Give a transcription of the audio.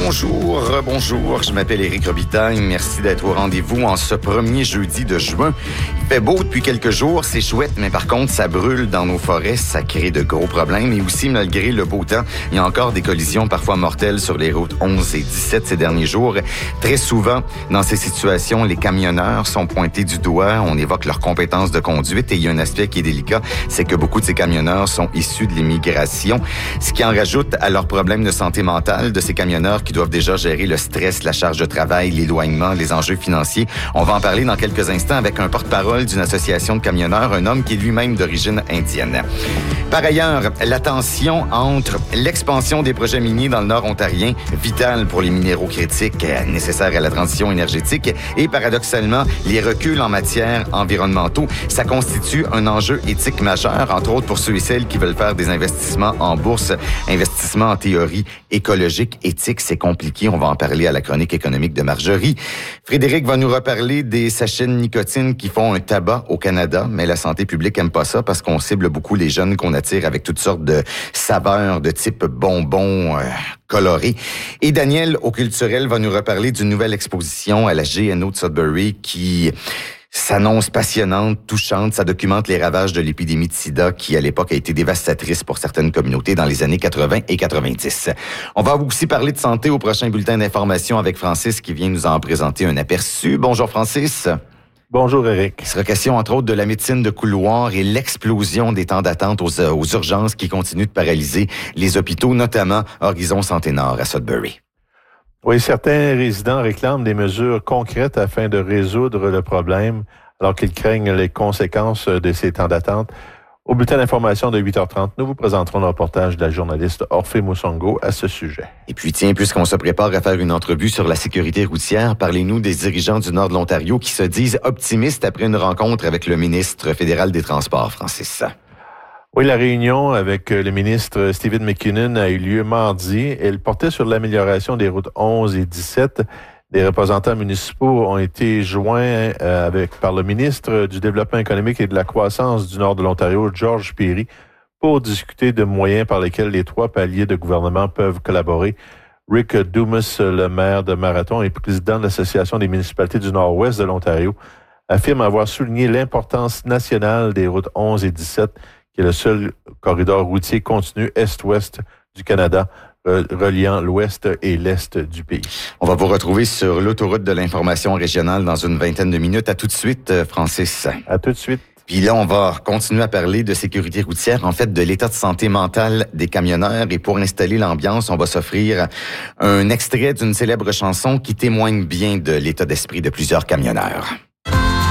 Bonjour, je m'appelle Éric Robitaille. Merci d'être au rendez-vous en ce premier jeudi de juin. Il fait beau depuis quelques jours, c'est chouette, mais par contre, ça brûle dans nos forêts, ça crée de gros problèmes. Et aussi, malgré le beau temps, il y a encore des collisions parfois mortelles sur les routes 11 et 17 ces derniers jours. Très souvent, dans ces situations, les camionneurs sont pointés du doigt. On évoque leurs compétences de conduite et il y a un aspect qui est délicat, c'est que beaucoup de ces camionneurs sont issus de l'immigration, ce qui en rajoute à leurs problèmes de santé mentale de ces camionneurs qui doivent déjà gérer le stress, la charge de travail, l'éloignement, les enjeux financiers. On va en parler dans quelques instants avec un porte-parole d'une association de camionneurs, un homme qui est lui-même d'origine indienne. Par ailleurs, la tension entre l'expansion des projets miniers dans le nord ontarien, vital pour les minéraux critiques nécessaires à la transition énergétique, et paradoxalement, les reculs en matière environnementaux, ça constitue un enjeu éthique majeur, entre autres pour ceux et celles qui veulent faire des investissements en bourse, investissements en théorie écologique, éthique, c'est compliqué. On va en parler à la chronique économique de Marjorie. Frédéric va nous reparler des sachets de nicotine qui font un tabac au Canada, mais la santé publique aime pas ça parce qu'on cible beaucoup les jeunes qu'on attire avec toutes sortes de saveurs de type bonbons colorés. Et Daniel, au culturel, va nous reparler d'une nouvelle exposition à la GNO de Sudbury qui s'annonce passionnante, touchante. Ça documente les ravages de l'épidémie de sida qui, à l'époque, a été dévastatrice pour certaines communautés dans les années 80 et 90. On va aussi parler de santé au prochain bulletin d'information avec Francis qui vient nous en présenter un aperçu. Bonjour Francis. Bonjour Éric. Il sera question entre autres de la médecine de couloir et l'explosion des temps d'attente aux urgences qui continuent de paralyser les hôpitaux, notamment Horizon Santé Nord à Sudbury. Oui, certains résidents réclament des mesures concrètes afin de résoudre le problème, alors qu'ils craignent les conséquences de ces temps d'attente. Au bulletin d'information de 8h30, nous vous présenterons le reportage de la journaliste Orphée Moussongo à ce sujet. Et puis tiens, puisqu'on se prépare à faire une entrevue sur la sécurité routière, parlez-nous des dirigeants du nord de l'Ontario qui se disent optimistes après une rencontre avec le ministre fédéral des Transports, Francis. Oui, la réunion avec le ministre Stephen McKinnon a eu lieu mardi. Elle portait sur l'amélioration des routes 11 et 17. Des représentants municipaux ont été joints par le ministre du Développement économique et de la croissance du nord de l'Ontario, George Perry, pour discuter de moyens par lesquels les trois paliers de gouvernement peuvent collaborer. Rick Dumas, le maire de Marathon et président de l'Association des municipalités du nord-ouest de l'Ontario, affirme avoir souligné l'importance nationale des routes 11 et 17, qui est le seul corridor routier continu est-ouest du Canada, reliant l'ouest et l'est du pays. On va vous retrouver sur l'autoroute de l'information régionale dans une vingtaine de minutes. À tout de suite, Francis. À tout de suite. Puis là, on va continuer à parler de sécurité routière, en fait, de l'état de santé mentale des camionneurs. Et pour installer l'ambiance, on va s'offrir un extrait d'une célèbre chanson qui témoigne bien de l'état d'esprit de plusieurs camionneurs.